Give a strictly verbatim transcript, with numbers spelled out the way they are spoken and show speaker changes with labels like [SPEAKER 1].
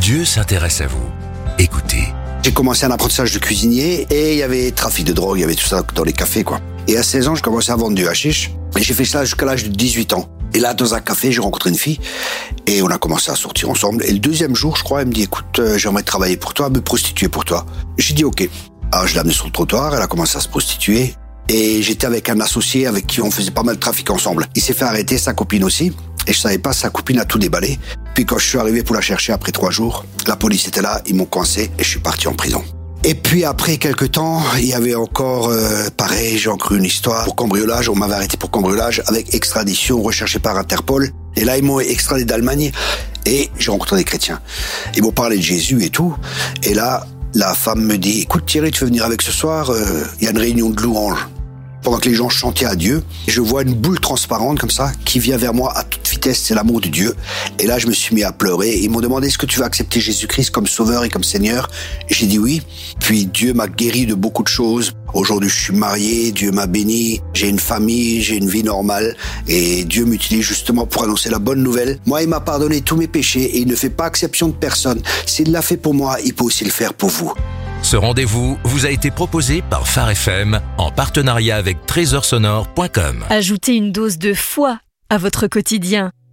[SPEAKER 1] Dieu s'intéresse à vous. Écoutez.
[SPEAKER 2] J'ai commencé un apprentissage de cuisinier et il y avait trafic de drogue, il y avait tout ça dans les cafés, quoi. Et à seize ans, je commençais à vendre du hashish et j'ai fait ça jusqu'à l'âge de dix-huit ans. Et là, dans un café, j'ai rencontré une fille et on a commencé à sortir ensemble. Et le deuxième jour, je crois, elle me dit, écoute, euh, j'aimerais travailler pour toi, me prostituer pour toi. J'ai dit, ok. Alors, je l'ai amenée sur le trottoir, elle a commencé à se prostituer. Et j'étais avec un associé avec qui on faisait pas mal de trafic ensemble. Il s'est fait arrêter, sa copine aussi. Et je savais pas, sa copine a tout déballé. Puis quand je suis arrivé pour la chercher après trois jours, la police était là, ils m'ont coincé et je suis parti en prison. Et puis après quelques temps, il y avait encore, euh, pareil, j'ai encore une histoire pour cambriolage. On m'avait arrêté pour cambriolage avec extradition recherché par Interpol. Et là, ils m'ont extradé d'Allemagne et j'ai rencontré des chrétiens. Ils m'ont parlé de Jésus et tout. Et là, la femme me dit, écoute Thierry, tu veux venir avec ce soir? Il euh, y a une réunion de louanges. Pendant que les gens chantaient à Dieu, je vois une boule transparente comme ça qui vient vers moi à toute vitesse, c'est l'amour de Dieu. Et là, je me suis mis à pleurer. Ils m'ont demandé, est-ce que tu veux accepter Jésus-Christ comme sauveur et comme Seigneur? J'ai dit oui. Puis Dieu m'a guéri de beaucoup de choses. Aujourd'hui, je suis marié, Dieu m'a béni, j'ai une famille, j'ai une vie normale. Et Dieu m'utilise justement pour annoncer la bonne nouvelle. Moi, il m'a pardonné tous mes péchés et il ne fait pas exception de personne. S'il l'a fait pour moi, il peut aussi le faire pour vous.
[SPEAKER 1] Ce rendez-vous vous a été proposé par Phare F M en partenariat avec trésor sonore point com.
[SPEAKER 3] Ajoutez une dose de foi à votre quotidien